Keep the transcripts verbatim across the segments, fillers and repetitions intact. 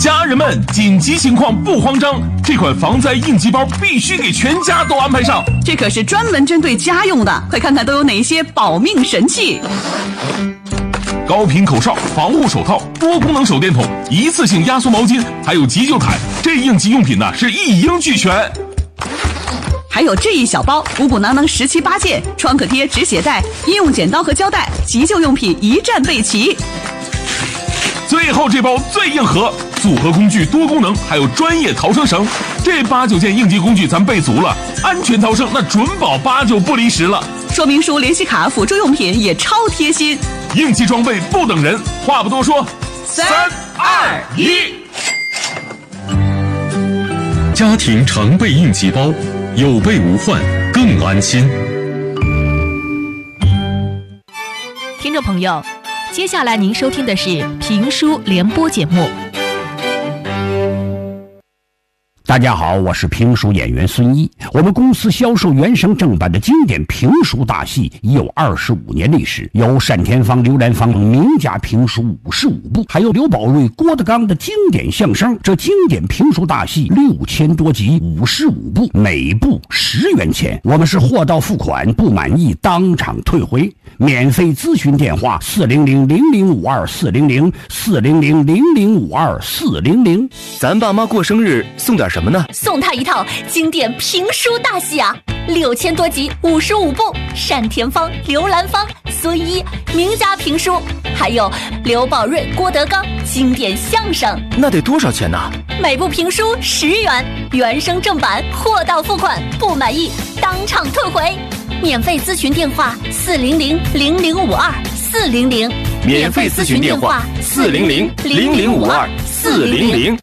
家人们，紧急情况不慌张，这款防灾应急包必须给全家都安排上。 这可是专门针对家用的，快看看都有哪些保命神器。 高频口哨、防护手套、多功能手电筒、一次性压缩毛巾，还有急救毯，这应急用品呢是一应俱全。 还有这一小包，补补囊囊十七八件，创可贴、止血带、医用剪刀和胶带，急救用品一站备齐。 最后这包最硬核，组合工具多功能，还有专业逃生绳，这八九件应急工具咱备足了，安全逃生那准保八九不离十了。 说明书、联系卡、辅助用品也超贴心， 应急装备不等人，话不多说，三二一， 家庭常备应急包，有备无患更安心。 听众朋友，接下来您收听的是评书联播节目。 大家好，我是评书演员孙一。我们公司销售原声正版的经典评书大戏已有二十五年历史，有单田芳、刘兰芳名家评书五十五部，还有刘宝瑞、郭德纲的经典相声。这经典评书大戏六千多集，五十五部，每部十元钱。我们是货到付款，不满意当场退回。免费咨询电话：四零零零零五二四零零四零零零零五二四零零。 咱爸妈过生日送点什么呢？ 送他一套经典评书大戏啊，六千多集，五十五部，单田芳、刘兰芳、孙一名家评书，还有刘宝瑞、郭德纲经典相声。 那得多少钱呢？ 每部评书十元，原声正版，货到付款，不满意当场退回。免费咨询电话：四零零零零五二四零零。 免费咨询电话：四零零零零五二四零零。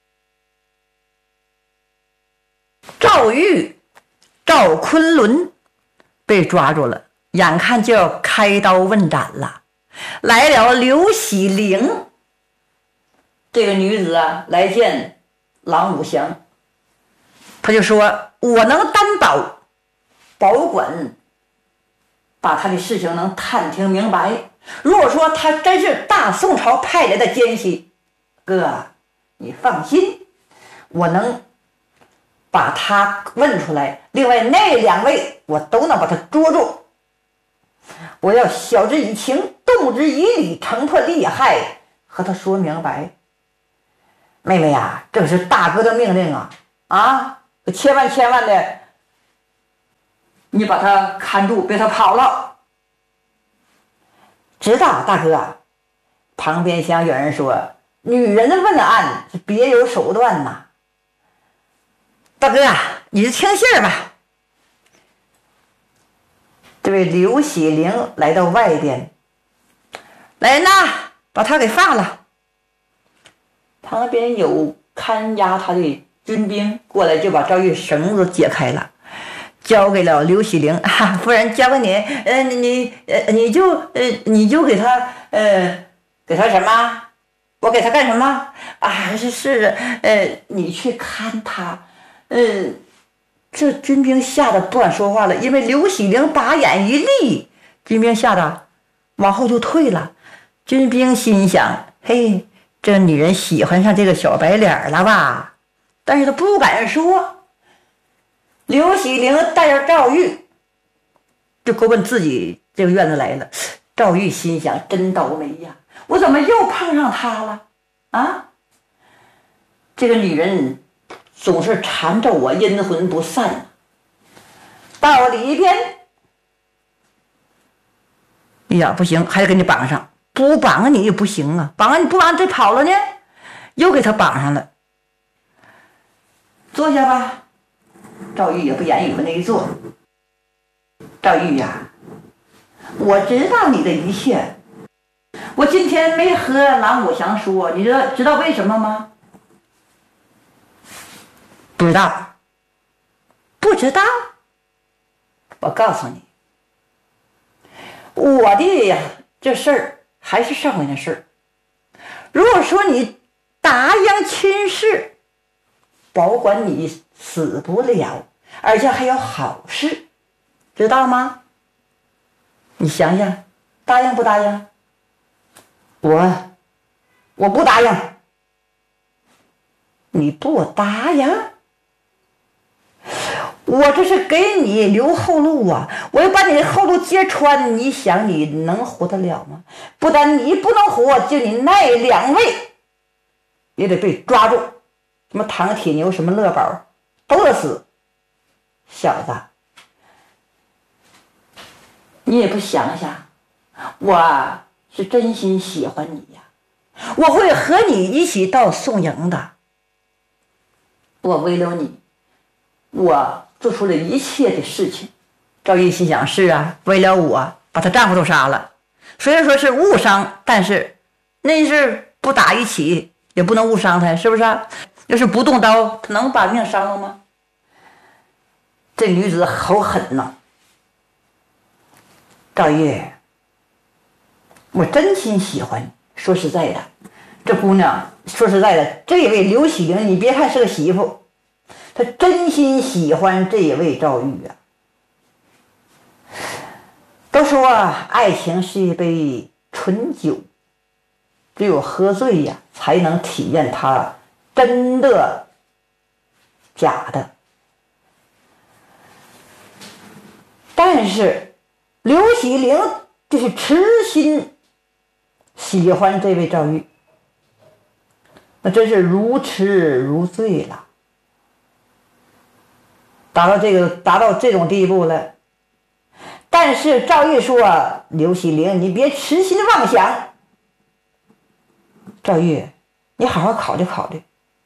赵玉、赵昆仑被抓住了，眼看就要开刀问斩了。来了刘喜玲，这个女子啊，来见郎武祥，他就说：“我能担保，保管把他的事情能探听明白。如果说他真是大宋朝派来的奸细，哥，你放心，我能把他问出来，另外那两位我都能把他捉住。我要晓之以情，动之以理，惩破利害，和他说明白。妹妹呀，这是大哥的命令啊！啊，千万千万的，你把他看住，别他跑了。知道，大哥。旁边厢有人说，女人的问案是别有手段呐。大哥啊，你就听信儿吧。这位刘喜玲来到外边，来人呐，把他给放了。旁边有看押他的军兵过来，就把赵玉绳子解开了，交给了刘喜玲。啊，夫人，交给你，呃，你呃，你就呃，你就给他呃，给他什么？我给他干什么？啊，是是，呃，你去看他。嗯，这军兵吓得不敢说话了，因为刘喜玲把眼一立，军兵吓得往后就退了。军兵心想：嘿，这女人喜欢上这个小白脸了吧？但是他不敢说。刘喜玲带着赵玉就够奔自己这个院子来了。赵玉心想：真倒霉呀，我怎么又碰上她了啊？这个女人总是缠着我，阴魂不散。到里边，哎呀，不行，还得给你绑上，不绑你也不行啊，绑上你不绑这跑了呢，又给他绑上了。坐下吧。赵玉也不言语，那一坐。赵玉呀，我知道你的一切，我今天没和郎武祥说，你知道知道为什么吗？不知道，不知道。我告诉你，我的这事儿还是上回的事儿。如果说你答应亲事，保管你死不了，而且还有好事，知道吗？你想想，答应不答应？我，我不答应。 你不答应？我这是给你留后路啊！我要把你的后路揭穿，你想你能活得了吗？不但你不能活，就你那两位也得被抓住。什么唐铁牛，什么乐宝，都得死。小子，你也不想想，我是真心喜欢你呀，我会和你一起到宋营的。我为了你，我做出了一切的事情。赵玉心想，是啊，为了我把她丈夫都杀了，虽然说是误伤，但是那是不打一起也不能误伤他，是不是啊？要是不动刀，他能把命伤了吗？这女子好狠呐！赵玉，我真心喜欢你。说实在的，这姑娘说实在的，这位刘喜玲，你别看是个媳妇，她真心喜欢这位赵玉啊。都说爱情是一杯醇酒，只有喝醉呀，才能体验它真的假的。但是刘喜玲就是痴心喜欢这位赵玉，那真是如痴如醉了，达到这个达到这种地步了。但是赵玉说：“刘喜玲，你别痴心妄想。赵玉，你好好考虑考虑。”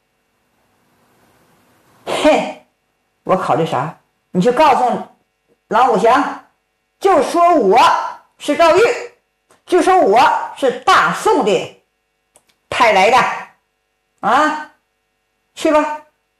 嘿，我考虑啥？你去告诉郎武祥，就说我是赵玉，就说我是大宋的派来的，啊，去吧。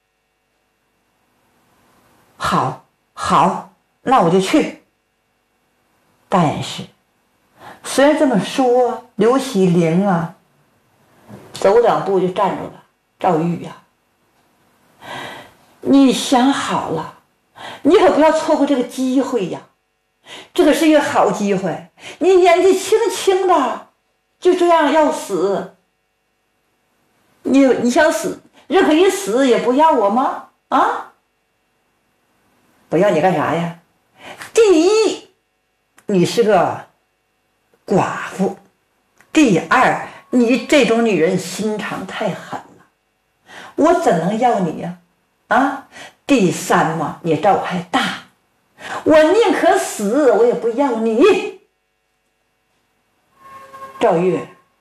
好，好，那我就去。但是，虽然这么说，刘喜玲啊，走两步就站住了。赵玉呀、啊，你想好了，你可不要错过这个机会呀！这个是一个好机会，你年纪轻轻的，就这样要死，你你想死，任何一死也不要我吗？啊？不要你干啥呀？第一，你是个寡妇；第二，你这种女人心肠太狠了，我怎能要你呀？啊！第三嘛，你照我还大，我宁可死，我也不要你。赵玉，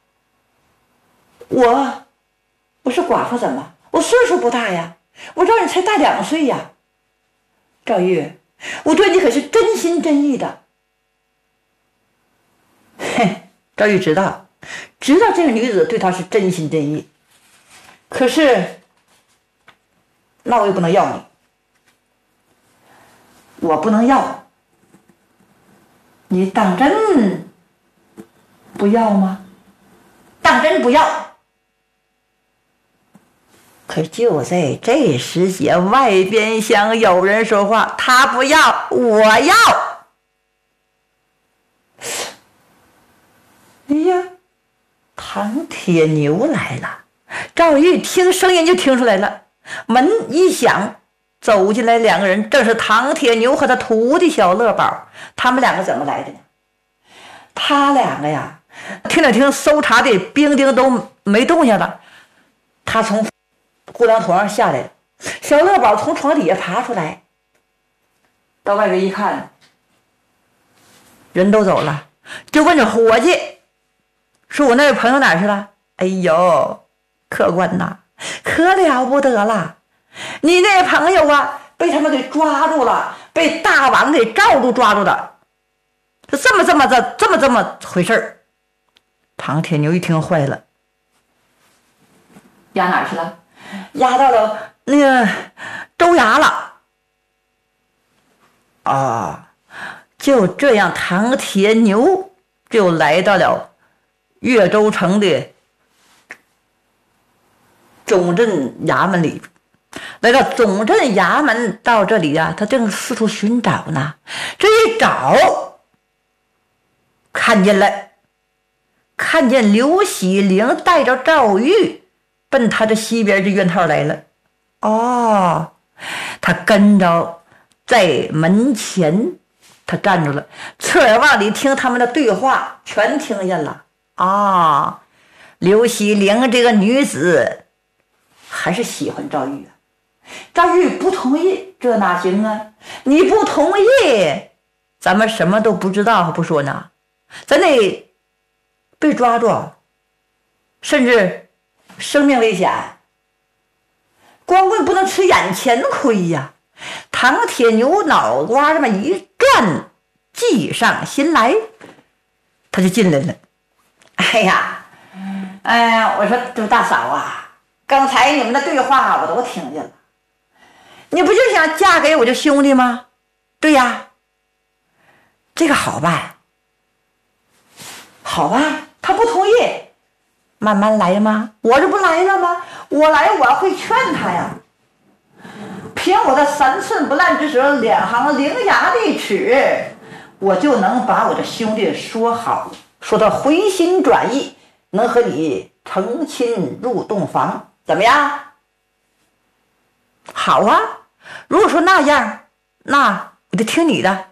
我我是寡妇怎么？我岁数不大呀，我照你才大两岁呀。赵玉，我对你可是真心真意的。嘿，赵玉知道，知道这个女子对他是真心真意，可是，那我也不能要你，我不能要，你当真不要吗？当真不要。可就在这时节，外边厢有人说话，他不要，我要。哎呀，唐铁牛来了！赵玉听声音就听出来了，门一响，走进来两个人，正是唐铁牛和他徒弟小乐宝。他们两个怎么来的呢？他两个呀，听了听搜查的兵丁都没动静了，他从护梁头上下来了，小乐宝从床底下爬出来，到外边一看，人都走了，就问着伙计，说我那位朋友哪儿去了？哎呦，客官呐，可了不得了，你那位朋友啊，被他们给抓住了，被大王给罩住抓住的，是这么这么这这么这么回事儿。唐铁牛一听坏了，押哪儿去了？押到了那个州衙了。啊，就这样，唐铁牛就来到了越州城的总镇衙门里。来到总镇衙门，到这里啊，他正四处寻找呢。这一找，看见了，看见刘喜玲带着赵玉奔他这西边这院套来了。哦，他跟着在门前，他站住了，侧耳往里听他们的对话，全听见了。啊，刘喜玲这个女子还是喜欢赵玉啊。赵玉不同意，这哪行啊？你不同意，咱们什么都不知道，还不说呢，咱得被抓住，甚至生命危险。光棍不能吃眼前亏呀！唐铁牛脑瓜这么一转，计上心来，他就进来了。哎呀，哎呀，我说这大嫂啊，刚才你们的对话我都听见了。你不就想嫁给我这兄弟吗？对呀，这个好办，好办。他不同意，慢慢来吗？我这不来了吗？我来，我会劝他呀。凭我的三寸不烂之舌，两行伶牙俐齿，我就能把我的兄弟说好，说他回心转意，能和你成亲入洞房，怎么样？好啊。如果说那样，那我就听你的。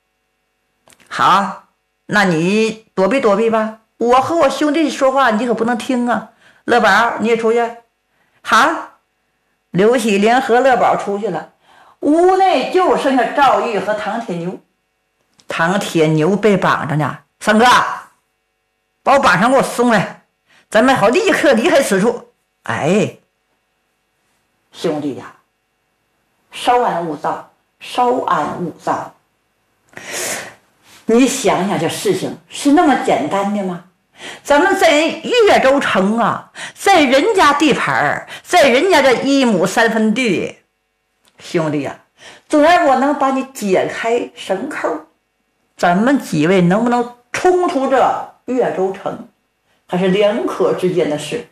好，那你躲避躲避吧。我和我兄弟说话，你可不能听啊。乐宝，你也出去。好，刘喜玲和乐宝出去了，屋内就剩下赵玉和唐铁牛。唐铁牛被绑着呢。三哥，把我绑上，给我松来，咱们好立刻离开此处。哎，兄弟呀，稍安勿躁，稍安勿躁。你想想，这事情是那么简单的吗？咱们在岳州城啊，在人家地盘，在人家这一亩三分地，兄弟呀、啊，总然我能把你解开绳扣，咱们几位能不能冲出这岳州城，还是两可之间的事。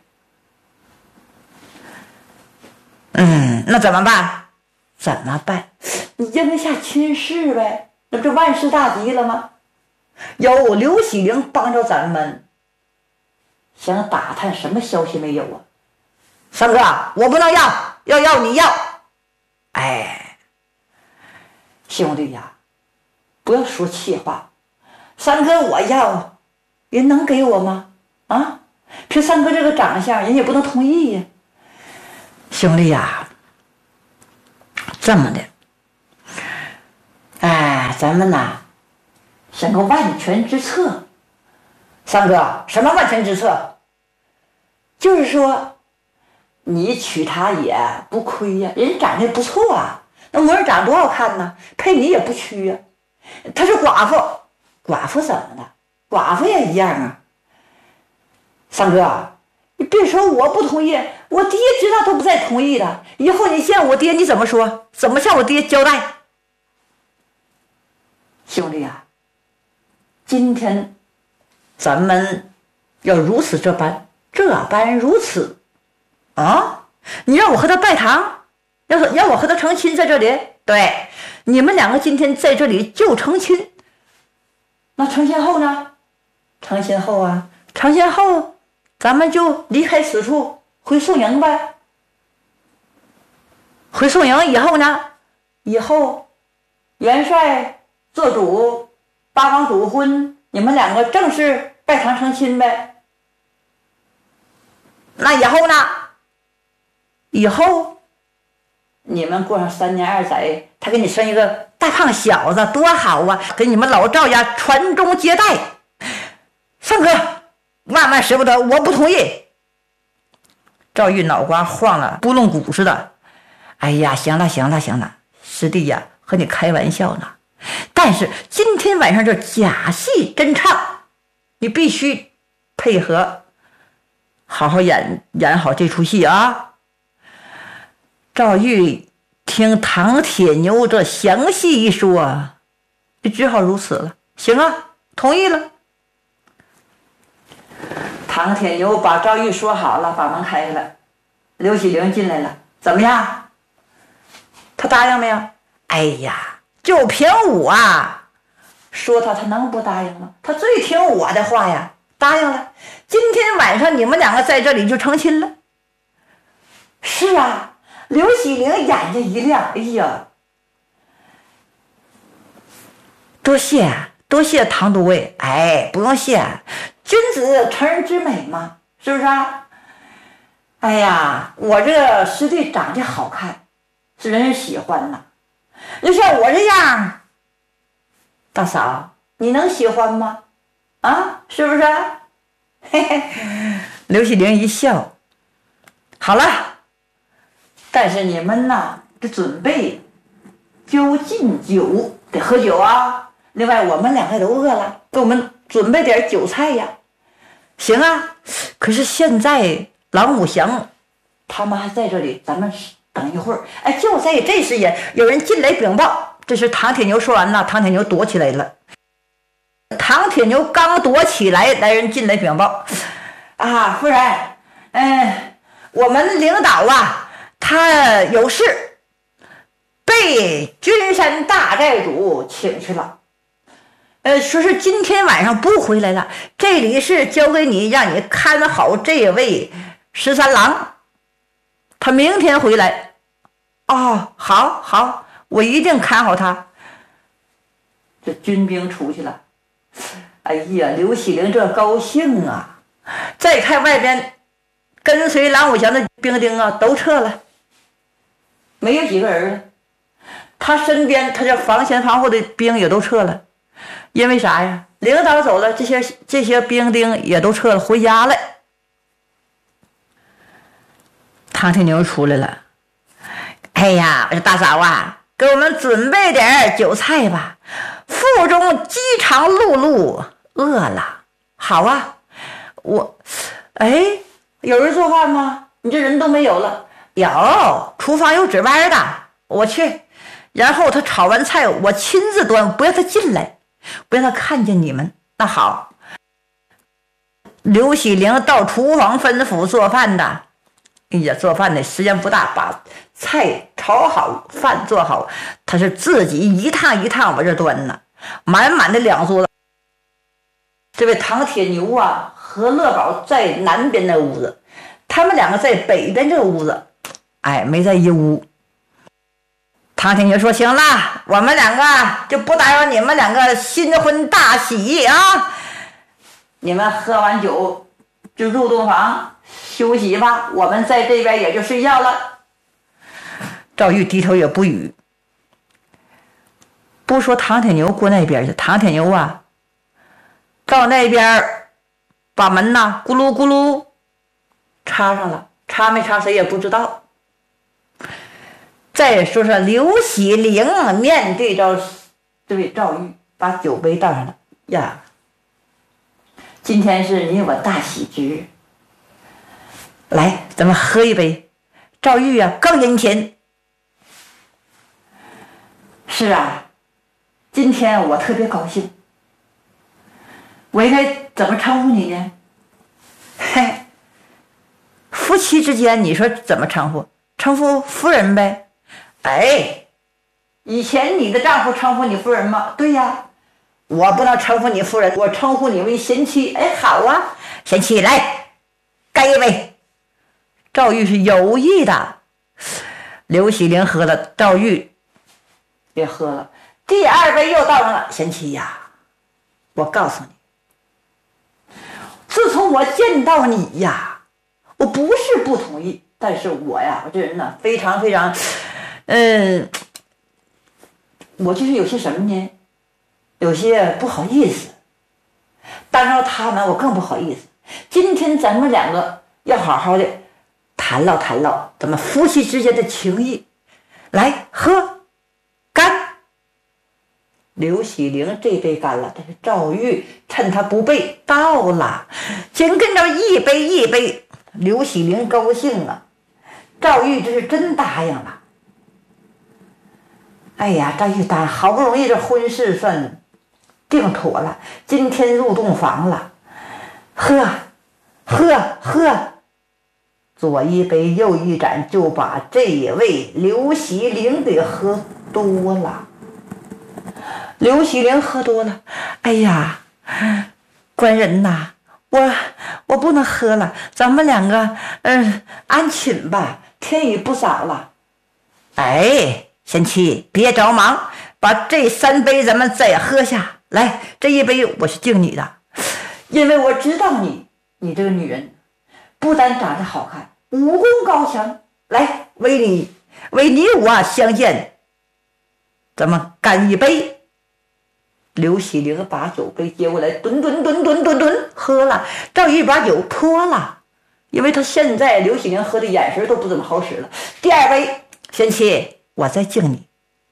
嗯，那怎么办？怎么办？你应下亲事呗，那不是万事大吉了吗？有刘喜玲帮着咱们，想打探什么消息没有啊？三哥，我不能要，要要你要。哎，兄弟呀，不要说气话。三哥，我要，人能给我吗？啊，凭三哥这个长相，人也不能同意呀。兄弟呀，这么的，哎，咱们呐，想个万全之策。三哥，什么万全之策？就是说，你娶她也不亏呀，人长得不错啊，那模样长多好看呢，配你也不屈呀。她是寡妇，寡妇怎么的？寡妇也一样啊。三哥，你别说我不同意，我爹知道都不再同意的。以后你见我爹，你怎么说？怎么向我爹交代？兄弟啊，今天咱们要如此这般，这般如此啊！你让我和他拜堂，要让我和他成亲在这里。对，你们两个今天在这里就成亲。那成亲后呢？成亲后啊，成亲后咱们就离开此处，回宋营呗。回宋营以后呢？以后元帅做主，八方主婚，你们两个正式拜堂成亲呗。那以后呢？以后你们过上三年二载，他给你生一个大胖小子，多好啊！给你们老赵家传宗接代。三哥，万万使不得，我不同意。赵玉脑瓜晃了，拨弄鼓似的。哎呀，行了行了行了，师弟呀，和你开玩笑呢。但是今天晚上这假戏真唱，你必须配合，好好演演好这出戏啊！赵玉听唐铁牛这详细一说，就只好如此了。行啊，同意了。唐铁牛把赵玉说好了，把门开开了，刘喜玲进来了。怎么样？他答应没有？哎呀，就凭我啊，说他他能不答应吗？他最听我的话呀，答应了。今天晚上你们两个在这里就成亲了。 是啊，刘喜玲眼睛一亮，哎呀，多谢多谢唐都尉，哎，不用谢，君子成人之美嘛，是不是啊？哎呀，我这师弟长得好看，是人人喜欢呐。就像我这样，大嫂，你能喜欢吗？啊，是不是？嘿嘿，刘喜玲一笑，好了，但是你们呐，这准备就敬酒，得喝酒啊。另外，我们两个都饿了，给我们准备点酒菜呀。行啊，可是现在郎武祥他们还在这里，咱们等一会儿。哎，就在这时间，有人进来禀报，这是唐铁牛说完了，唐铁牛躲起来了。唐铁牛刚躲起来，来人进来禀报，啊，夫人，嗯，我们领导啊，他有事，被君山大寨主请去了。呃，说是今天晚上不回来了，这里是交给你，让你看好这位十三郎，他明天回来。哦，好好，我一定看好他。这军兵出去了，哎呀，刘喜玲这高兴啊！再看外边跟随郎武祥的兵丁啊，都撤了，没有几个人了。他身边他这防前防后的兵也都撤了。因为啥呀？领导走了，这些这些兵丁也都撤了，回家了。唐铁牛出来了，哎呀，我说大嫂啊，给我们准备点酒菜吧，腹中饥肠辘辘，饿了。好啊，我，哎，有人做饭吗？你这人都没有了。有，厨房有值班的，我去。然后他炒完菜，我亲自端，不让他进来。不让他看见你们。那好，刘喜玲到厨房吩咐做饭的，哎呀，做饭的时间不大，把菜炒好，饭做好，他是自己一趟一趟往这端呢，满满的两桌子。这位唐铁牛啊和乐宝在南边的屋子，他们两个在北边这个屋子，哎，没在一屋。唐铁牛说：“行了，我们两个就不打扰你们两个新婚大喜啊！你们喝完酒就入洞房休息吧，我们在这边也就睡觉了。”赵玉低头也不语。不说唐铁牛过那边去，唐铁牛啊，到那边把门呐咕噜咕噜插上了，插没插谁也不知道。再说说刘喜玲面对着这位赵玉，把酒杯倒上了呀。今天是你我大喜之日，来，咱们喝一杯。赵玉啊，更殷勤。是啊，今天我特别高兴。我应该怎么称呼你呢？嘿，夫妻之间，你说怎么称呼？称呼夫人呗。哎，以前你的丈夫称呼你夫人吗？对呀，我不能称呼你夫人，我称呼你为贤妻。哎，好啊，贤妻，来，干一杯。赵玉是有意的，刘喜玲喝了，赵玉也喝了，第二杯又倒上了。贤妻呀，我告诉你，自从我见到你呀，我不是不同意，但是我呀，我这人呢，非常非常。嗯，我就是有些什么呢？有些不好意思。当着他们，我更不好意思。今天咱们两个要好好的谈唠谈唠咱们夫妻之间的情谊。来，喝，干！刘喜玲这杯干了，但是赵玉趁他不备倒了，紧跟着一杯一杯。刘喜玲高兴啊，赵玉这是真答应了。哎呀，赵玉丹好不容易这婚事算定妥了，今天入洞房了，喝喝喝，左一杯右一盏，就把这位刘喜玲给喝多了。刘喜玲喝多了，哎呀，官人呐，我我不能喝了，咱们两个嗯安寝吧。 天已不早了。哎，贤妻别着忙，把这三杯咱们再喝下来。这一杯我是敬你的，因为我知道你，你这个女人不但长得好看，武功高强。来，为你为你我相见，咱们干一杯。刘喜灵把酒杯接过来，吨吨吨吨吨吨喝了。赵玉把酒泼了，因为他现在刘喜灵喝的眼神都不怎么好使了。第二杯，贤妻，我再敬你。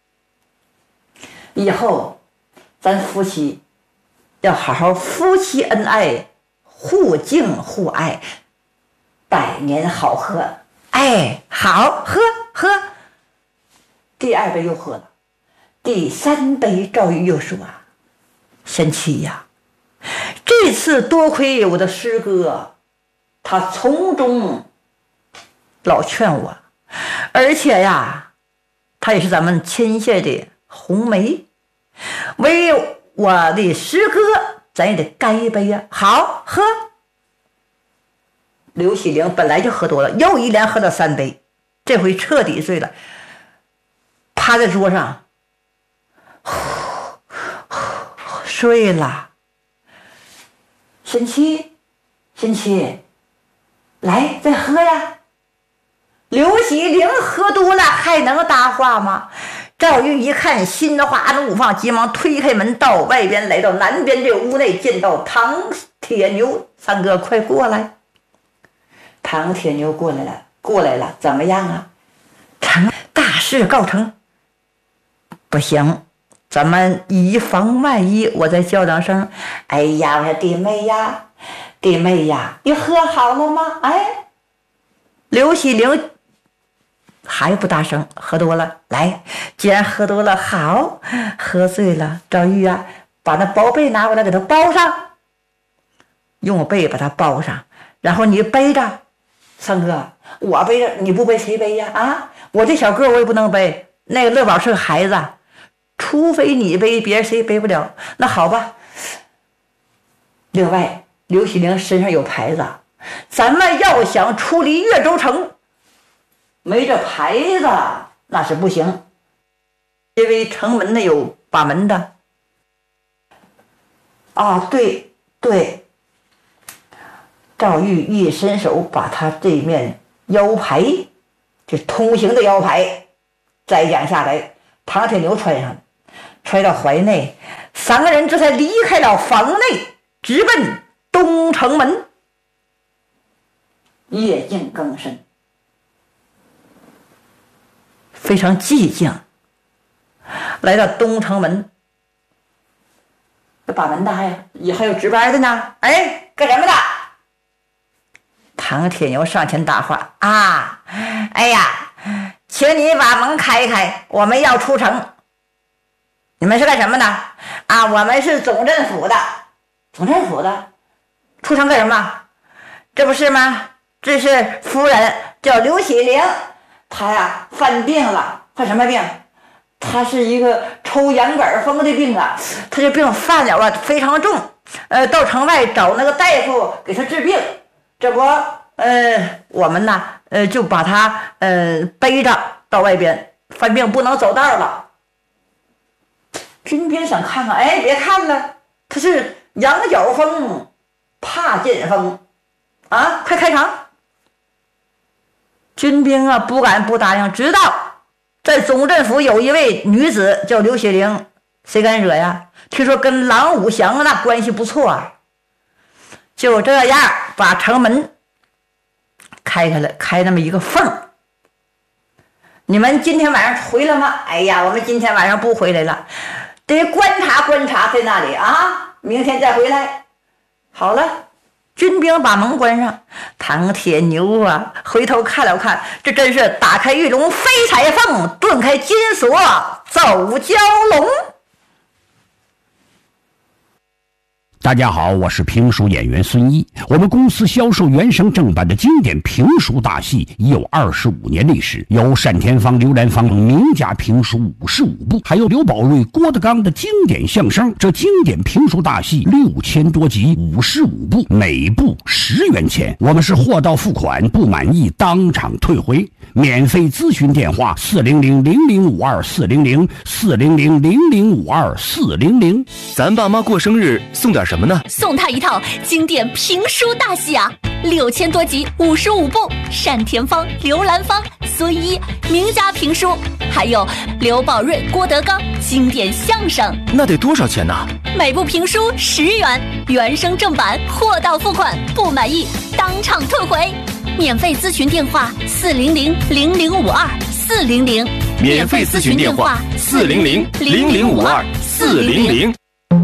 以后咱夫妻要好好夫妻恩爱，互敬互爱，百年好合。哎，好，喝喝。第二杯又喝了。第三杯，赵玉又说啊，贤妻呀，这次多亏我的师哥，他从中老劝我，而且呀，他也是咱们牵线的红梅，为我的师哥，咱也得干一杯呀。好，喝。刘喜灵本来就喝多了，又一连喝了三杯，这回彻底醉了，趴在桌上呼呼睡了。贤妻，贤妻，来再喝呀。刘喜灵喝多了还能搭话吗？赵玉一看心花怒放，急忙推开门到外边，来到南边这屋内，见到唐铁牛，三哥快过来。唐铁牛过来了，过来了，怎么样啊？成，大事告成。不行，咱们以防万一，我再叫两声。哎呀，我说弟妹呀，弟妹呀，你喝好了吗？哎，刘喜灵还不大声，喝多了。来，既然喝多了，好，喝醉了。赵玉啊，把那包被拿过来，给他包上，用被把它包上，然后你背着。三哥，我背着，你不背谁背呀？啊，我这小个我也不能背。那个乐宝是个孩子，除非你背，别人谁背不了。那好吧。另外，刘喜灵身上有牌子，咱们要想出离越州城，没这牌子那是不行，因为城门那有把门的。啊，对对。赵玉一伸手，把他这面腰牌，就通行的腰牌摘讲下来，唐铁牛穿上，揣到怀内，三个人这才离开了房内，直奔东城门。夜静更深，非常寂静。来到东城门，这把门的还也还有值班的呢。哎，干什么的？唐铁牛上前搭话啊，哎呀，请你把门开开，我们要出城。你们是干什么的？啊，我们是总政府的。总政府的出城干什么？这不是吗？这是夫人叫刘喜灵，她呀犯病了。犯什么病？她是一个抽羊杆风的病啊，她这病犯了了非常重，呃，到城外找那个大夫给她治病。这不，呃，我们呢，呃，就把他呃背着到外边，犯病不能走道了。军兵想看看，哎，别看了，他是羊角风，怕剑风，啊，快开场！军兵啊，不敢不答应，知道在总政府有一位女子叫刘雪玲，谁敢惹呀？听说跟郎武祥那关系不错啊。就这样把城门开开了，开那么一个缝。你们今天晚上回来吗？哎呀，我们今天晚上不回来了，得观察观察在那里啊，明天再回来。好了，军兵把门关上，唐铁牛啊回头看了看，这真是打开玉龙飞彩凤，顿开金锁走蛟龙。 大家好，我是评书演员孙一。我们公司销售原声正版的经典评书大戏已有二十五年历史，有单田芳、刘兰芳名家评书五十五部，还有刘宝瑞、郭德纲的经典相声。这经典评书大戏六千多集，五十五部，每部十元钱。我们是货到付款，不满意当场退回。免费咨询电话：四零零零零五二四零零四零零零零五二四零零。 咱爸妈过生日送点什么呢？ 送他一套经典评书大戏啊，六千多集，五十五部，单田芳、刘兰芳、孙一名家评书，还有刘宝瑞、郭德纲经典相声。 那得多少钱呢？ 每部评书十元，原声正版，货到付款，不满意当场退回。免费咨询电话：四零零零零五二四零零。 免费咨询电话：四零零零零五二四零零。